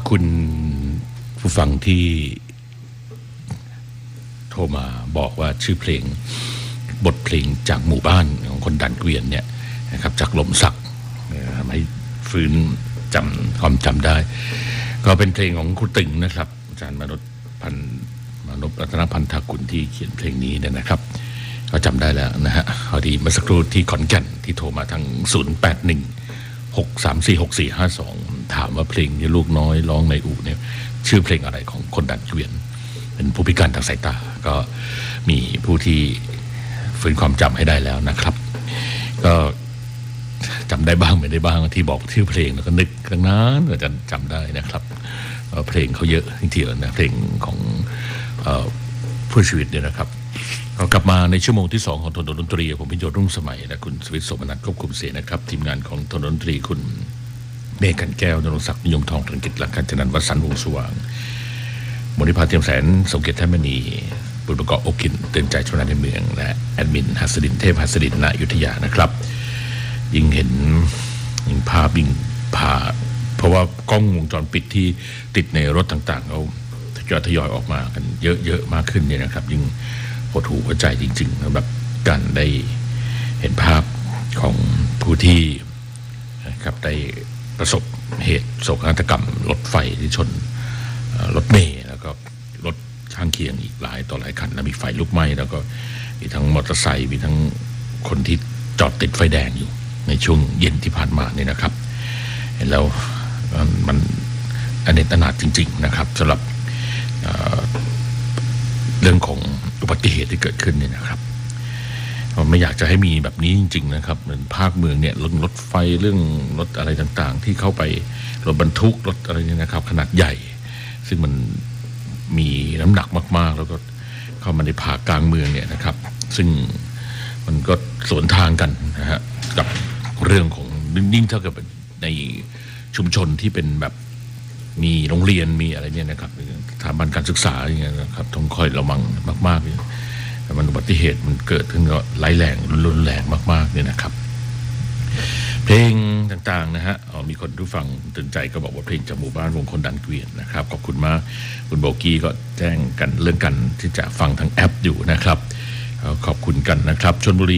คุณผู้ฟังที่โทรมาบอกว่าชื่อเพลงบทเพลงจากหมู่บ้านของคนดันเกวียนเนี่ยนะครับจากลมสักทำให้ฟื้นความจำได้ก็เป็นเพลงของครูตึงนะครับอาจารย์มนุษย์รัตนพันธกุลที่เขียนเพลงนี้เนี่ยนะครับก็จำได้แล้วนะฮะพอดีเมื่อสักครู่ที่ขอนแก่นที่โทรมาทาง0816346452ถามว่าเพลงนี้ลูกน้อยร้องในอู่เนี่ยชื่อเพลงอะไรของคนดันเกวียนเป็นผู้พิการทางสายตาก็มีผู้ที่ฟื้นความจำให้ได้แล้วนะครับก็จำได้บ้างไม่ได้บ้างที่บอกชื่อเพลงแล้วก็นึกตั้งนานกว่าจะจำได้นะครับเพลงเขาเยอะจริงๆนะเพลงของผู้ชีวิตเนี่ยนะครับเรากลับมาในชั่วโมงที่2ของทนดนตรีผมพิโยรุ่งสมัยและคุณสวิทย์สมนันท์ควบคุมเสียงนะครับทีมงานของทนดนตรีคุณเมฆกันแก้วนรงศักดิ์นิยมทองธนกิจหลักการจันทร์วสันต์วงสว่างมณิพาเทียมแสนสมเกียรติแท้มณีบุญประกอบโอกินเตือนใจชาวนาในเมืองและแอดมินหัสดินเทพหัสดินณอยุธยานะครับยิ่งเห็นยิ่งภาพยิ่งพาเพราะว่ากล้องวงจรปิดที่ติดในรถต่างๆเขาทยอยออกมากันเยอะๆมากขึ้นเนี่ยนะครับยิ่งหดหู่หัวใจจริงๆสำหรับการได้เห็นภาพของผู้ที่นะครับได้ประสบเหตุโศกนาฏกรรมรถไฟที่ชนรถเมล์แล้วก็รถข้างเคียงอีกหลายต่อหลายคันแล้วมีไฟลุกไหม้แล้วก็มีทั้งมอเตอร์ไซค์มีทั้งคนที่จอดติดไฟแดงอยู่ในช่วงเย็นที่ผ่านมาเนี่ยนะครับเห็นแล้วมันอเนจนาถจริงๆนะครับสำหรับเรื่องของอุบัติเหตุที่เกิดขึ้นเนี่ยนะครับไม่อยากจะให้มีแบบนี้จริงๆนะครับเหมือนภาคเมืองเนี่ยรถไฟเรื่องรถอะไรต่างๆที่เข้าไปรถบรรทุกรถอะไรเนี่ยนะครับขนาดใหญ่ซึ่งมันมีน้ำหนักมากๆแล้วก็เข้ามาในภาคกลางเมืองเนี่ยนะครับซึ่งมันก็สวนทางกันนะฮะกับเรื่องของยิ่งเท่ากับในชุมชนที่เป็นแบบมีโรงเรียนมีอะไรเนี่ยนะครับสถาบันการศึกษาอย่างเงี้ยนะครับต้องคอยระวังมากๆเลยแต่มันอุบัติเหตุมันเกิดขึ้นก็ร้ายแรงรุนแรงมากๆเนี่ยนะครับเพลงต่างๆนะฮะมีคนผู้ฟังตื่นใจก็บอกว่าเพลงจากหมู่บ้านวงคนดันเกวียนนะครับขอบคุณมากคุณโบกี้ก็แจ้งกันเรื่องกันที่จะฟังทางแอปอยู่นะครับขอบคุณกันนะครับชลบุรี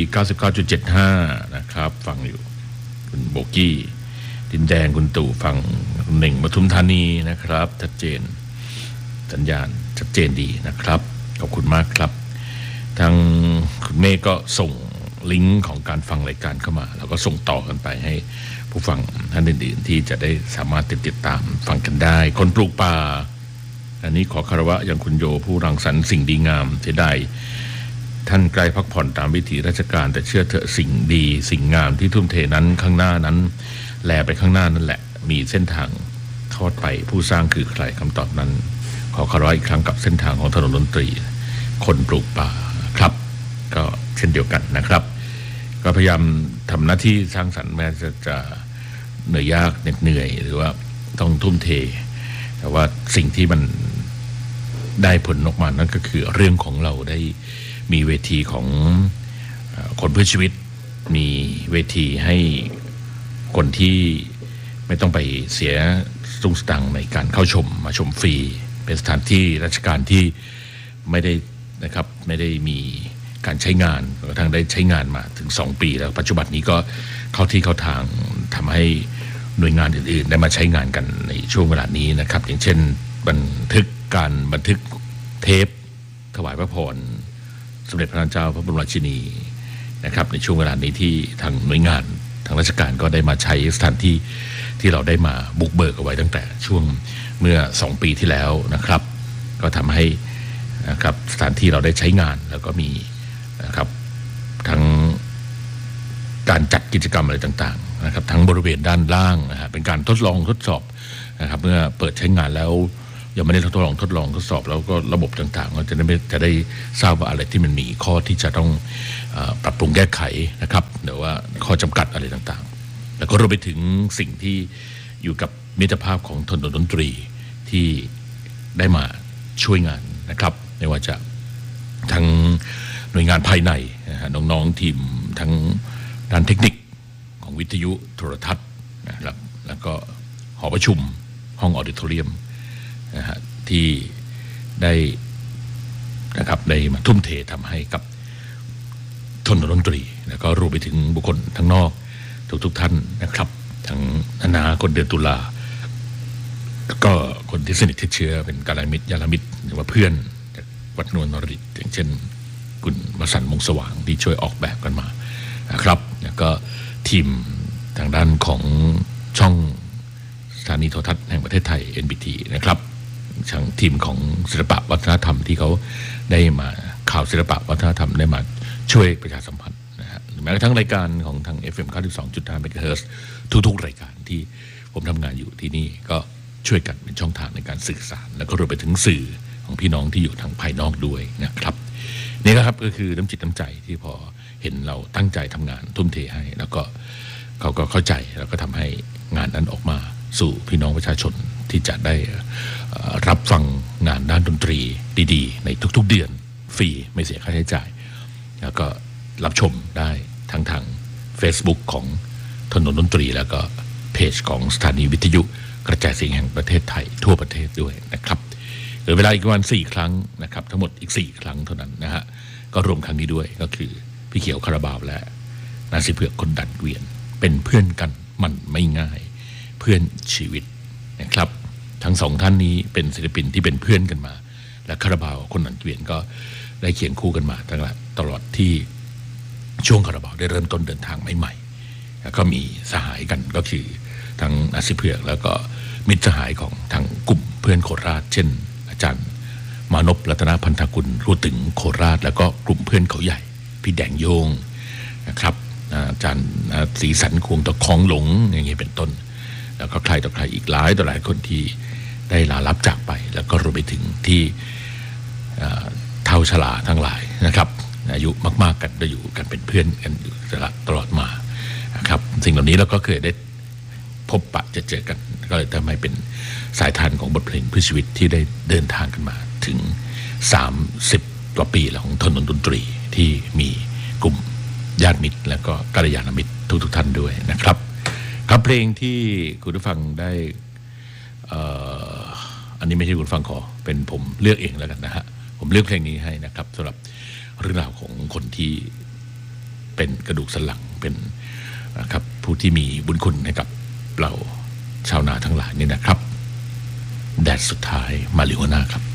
99.75 นะครับฟังอยู่คุณโบกี้ดินแดงคุณตู่ฟังหนึ่งปทุมธานีนะครับชัดเจนสัญญาณชัดเจนดีนะครับขอบคุณมากครับทางคุณเมฆก็ส่งลิงก์ของการฟังรายการเข้ามาแล้วก็ส่งต่อกันไปให้ผู้ฟังท่านอื่นๆที่จะได้สามารถติดตามฟังกันได้คนปลูกป่าอันนี้ขอคารวะอย่างคุณโยผู้รังสรรค์สิ่งดีงามที่ได้ท่านใกล้พักผ่อนตามวิถีราชการแต่เชื่อเถอะสิ่งดีสิ่งงามที่ทุ่มเทนั้นข้างหน้านั้นแลไปข้างหน้านั่นแหละมีเส้นทางทอดไปผู้สร้างคือใครคำตอบนั้นขอคารวะอีกครั้งกับเส้นทางของถนนดนตรีคนปลูกป่าครับก็เช่นเดียวกันนะครับก็พยายามทำหน้าที่สร้างสรรค์แม้จะเหนื่อยยากเหน็ดเหนื่อยหรือว่าต้องทุ่มเทแต่ว่าสิ่งที่มันได้ผลออกมานั่นก็คือเรื่องของเราได้มีเวทีของคนเพื่อชีวิตมีเวทีให้คนที่ไม่ต้องไปเสียตุ้งสตังในการเข้าชมมาชมฟรีเป็นสถานที่ราชการที่ไม่ได้นะครับไม่ได้มีการใช้งานกระทั่งได้ใช้งานมาถึง2 ปีแล้วปัจจุบันนี้ก็เข้าที่เข้าทางทำให้หน่วยงานอื่นๆได้มาใช้งานกันในช่วงเวลานี้นะครับอย่างเช่นบันทึกเทปถวายพระพรสมเด็จพระนางเจ้าพระบรมราชินีนะครับในช่วงเวลานี้ที่ทางหน่วยงานทางราชการก็ได้มาใช้สถานที่ที่เราได้มาบุกเบิกเอาไว้ตั้งแต่ช่วงเมื่อ2 ปีที่แล้วนะครับก็ทำให้นะครับสถานที่เราได้ใช้งานแล้วก็มีนะครับทั้งการจัดกิจกรรมอะไรต่างๆนะครับทั้งบริเวณด้านล่างนะฮะเป็นการทดสอบนะครับเมื่อเปิดใช้งานแล้วยังไม่ได้ทดลองแล้วก็ระบบต่างๆก็จะได้ทราบว่าอะไรที่มันมีข้อที่จะต้องปรับปรุงแก้ไขนะครับหรือว่าข้อจำกัดอะไรต่างๆแล้วก็รวมไปถึงสิ่งที่อยู่กับมิตรภาพของถนนดนตรีที่ได้มาช่วยงานนะครับไม่ว่าจะทั้งหน่วยงานภายในน้องๆทีมทั้งด้านเทคนิคของวิทยุโทรทัศน์นะครับแล้วก็หอประชุมห้องออดิทอเรียมนะฮะที่ได้นะครับได้มาทุ่มเททำให้กับถนนดนตรีแล้วก็รวมไปถึงบุคคลทั้งนอกทุกท่านนะครับทั้งนานาคนเดือนตุลาแล้วก็คนที่สนิทที่เชื้อเป็นกัลยาณมิตรญาติมิตรหรือว่าเพื่อนจากวัดนวลนรดิตอย่างเช่นคุณวสันต์มงสว่างที่ช่วยออกแบบกันมานะครับแล้วก็ทีมทางด้านของช่องสถานีโทรทัศน์แห่งประเทศไทย NBT นะครับทางทีมของศิลปะวัฒนธรรมที่เขาได้มาข่าวศิลปะวัฒนธรรมได้มาช่วยประชาสัมพันธ์นะฮะแม้กระทั่งรายการของทาง FM 92.5 MHz ทุกๆรายการที่ผมทำงานอยู่ที่นี่ก็ช่วยกันเป็นช่องทางในการสื่อสารแล้วก็รวมไปถึงสื่อของพี่น้องที่อยู่ทางภายนอกด้วยนะครับนี่นะครับก็คือน้ำจิตน้ำใจที่พอเห็นเราตั้งใจทำงานทุ่มเทให้แล้วก็เขาก็เข้าใจแล้วก็ทำให้งานนั้นออกมาสู่พี่น้องประชาชนที่จะได้รับฟังงานด้านดนตรีดีๆในทุกๆเดือนฟรีไม่เสียค่าใช้จ่ายแล้วก็รับชมได้ทั้งทาง Facebook ของถนนดนตรีแล้วก็เพจของสถานีวิทยุกระจายเสียงแห่งประเทศไทยทั่วประเทศด้วยนะครับเหลือเวลาอีกประมาณ4ครั้งนะครับทั้งหมดอีก4ครั้งเท่านั้นนะฮะก็รวมครั้งนี้ด้วยก็คือพี่เขียวคาราบาวและนาซีเผือกคนดันเกวียนเป็นเพื่อนกันมันไม่ง่ายเพื่อนชีวิตนะครับทั้งสองท่านนี้เป็นศิลปินที่เป็นเพื่อนกันมาและคาราบาวคนดันเกวียนก็ได้เคียงคู่กันมาตลอดที่ช่วงคาราบาวได้เริ่มต้นเดินทางใหม่ๆแล้วก็มีสหายกันก็คือทั้งนาซีเผือกแล้วก็มิตรสหายของทางกลุ่มเพื่อนโคราชเช่นอาจารย์มานพรัตนพันธกุลรู้ถึงโคราชแล้วก็กลุ่มเพื่อนเขาใหญ่พี่แดงโยงนะครับอาจารย์ศรีสันควงตะคองหลงอย่างเงี้ยเป็นต้นแล้วก็ใครต่อใครอีกหลายต่อหลายคนที่ได้ลาลับจากไปแล้วก็รวมไปถึงที่เท่าชราทั้งหลายนะครับอายุมากๆกันได้อยู่กันเป็นเพื่อนกันอยู่ตลอดมานะครับสิ่งเหล่านี้เราก็เคยได้พบปะเจอกันก็เลยทำให้เป็นสายทานของบทเพลงเพื่อชีวิตที่ได้เดินทางกันมาถึง30กว่าปีแล้วของถนนดนตรีที่มีกลุ่มญาติมิตรแล้วก็กัลยาณมิตรทุกท่านด้วยนะครับครับเพลงที่คุณผู้ฟังได้อันนี้ไม่ใช่คุณฟังขอเป็นผมเลือกเองแล้วกันนะฮะผมเลือกเพลงนี้ให้นะครับสำหรับเรื่องราวของคนที่เป็นกระดูกสันหลังเป็นนะครับผู้ที่มีบุญคุณให้กับเราชาวนาทั้งหลายนี่นะครับแดดสุดท้ายมาริโอน่าครับ